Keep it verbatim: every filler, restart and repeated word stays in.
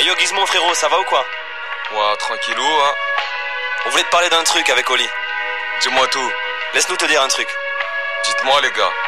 Yo Gizmo frérot, ça va ou quoi? Ouais, tranquillou, hein. On voulait te parler d'un truc avec Oli. Dis-moi tout. Laisse-nous te dire un truc. Dites-moi les gars.